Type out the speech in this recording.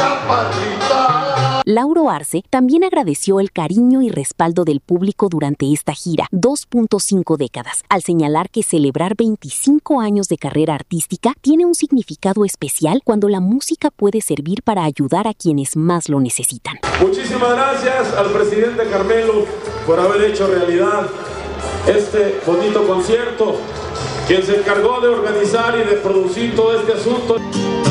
chaparrita. Lauro Arce también agradeció el cariño y respaldo del público durante esta gira, 2.5 décadas, al señalar que celebrar 25 años de carrera artística tiene un significado especial cuando la música puede servir para ayudar a quienes más lo necesitan. Muchísimas gracias al presidente Carmelo por haber hecho realidad este bonito concierto, quien se encargó de organizar y de producir todo este asunto.